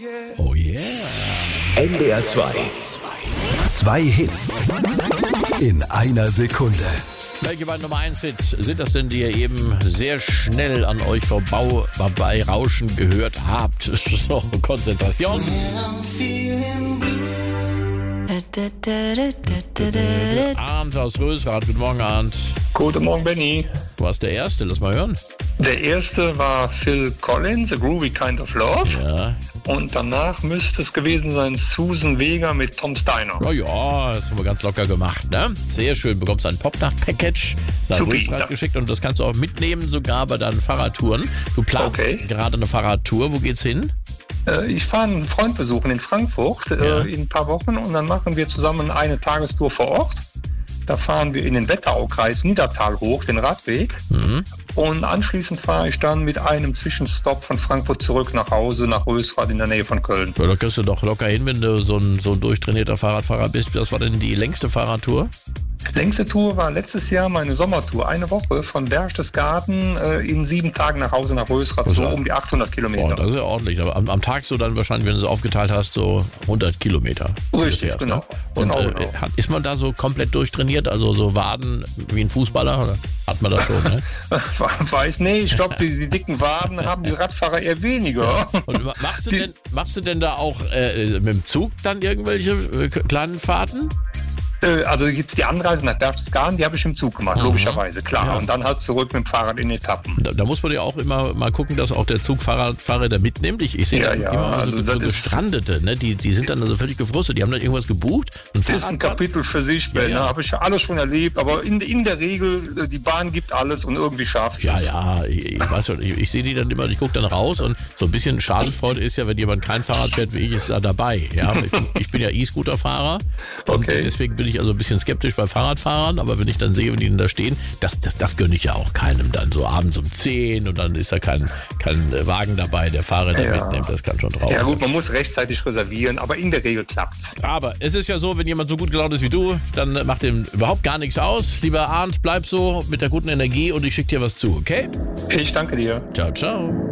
Oh yeah. NDR 2. Zwei Hits in einer Sekunde. Welche beiden Nummer 1 Hits sind das denn, die ihr eben sehr schnell an euch vorbei rauschen gehört habt? So, Konzentration. Arndt aus Rösrath, guten Morgen Arndt. Guten Morgen, Benny. Du warst der Erste, lass mal hören. Der erste war Phil Collins, A Groovy Kind of Love. Ja. Und danach müsste es gewesen sein Susan Vega mit Tom Steiner. Oh ja, das haben wir ganz locker gemacht, ne? Sehr schön, bekommst ein Popnacht-Package nach Rösrath geschickt und das kannst du auch mitnehmen, sogar bei deinen Fahrradtouren. Du planst gerade eine Fahrradtour, wo geht's hin? Ich fahre einen Freund besuchen in Frankfurt in ein paar Wochen und dann machen wir zusammen eine Tagestour vor Ort. Da fahren wir in den Wetteraukreis Niedertal hoch, den Radweg. Und anschließend fahre ich dann mit einem Zwischenstopp von Frankfurt zurück nach Hause, nach Rösrath in der Nähe von Köln. Ja, da kriegst du doch locker hin, wenn du so ein durchtrainierter Fahrradfahrer bist. Was war denn die längste Fahrradtour? Längste Tour war letztes Jahr meine Sommertour. Eine Woche von Berchtesgaden in 7 Tagen nach Hause nach Rösrath, so um die 800 Kilometer. Boah, das ist ja ordentlich. Aber am Tag so dann wahrscheinlich, wenn du es aufgeteilt hast, so 100 Kilometer. Richtig, genau. Und genau. Ist man da so komplett durchtrainiert? Also so Waden wie ein Fußballer? Oder hat man das schon, ne? Ich glaube, die dicken Waden haben die Radfahrer eher weniger. Ja. Und machst du denn da auch mit dem Zug dann irgendwelche kleinen Fahrten? Also jetzt die Anreise nach Berchtesgaden, die habe ich im Zug gemacht, logischerweise, klar. Ja. Und dann halt zurück mit dem Fahrrad in Etappen. Da muss man ja auch immer mal gucken, dass auch der Zugfahrer da mitnimmt. Ich sehe immer so Gestrandete, ne? Die sind dann also völlig gefrustet. Die haben dann irgendwas gebucht. Das ist ein Kapitel für sich, Ben. Ja. Habe ich alles schon erlebt. Aber in der Regel, die Bahn gibt alles und irgendwie schafft es. Ja, ich weiß schon. Ich sehe die dann immer, ich gucke dann raus und so ein bisschen Schadenfreude ist ja, wenn jemand kein Fahrrad fährt wie ich, ist da dabei. Ja? Ich bin ja E-Scooter-Fahrer und deswegen bin ich also ein bisschen skeptisch bei Fahrradfahrern, aber wenn ich dann sehe, wenn die denn da stehen, das gönne ich ja auch keinem dann so abends um 10 und dann ist da kein Wagen dabei, der Fahrer der mitnimmt, das kann schon drauf. Ja gut, man muss rechtzeitig reservieren, aber in der Regel klappt's. Aber es ist ja so, wenn jemand so gut gelaunt ist wie du, dann macht dem überhaupt gar nichts aus. Lieber Arndt, bleib so mit der guten Energie und ich schicke dir was zu, okay? Ich danke dir. Ciao, ciao.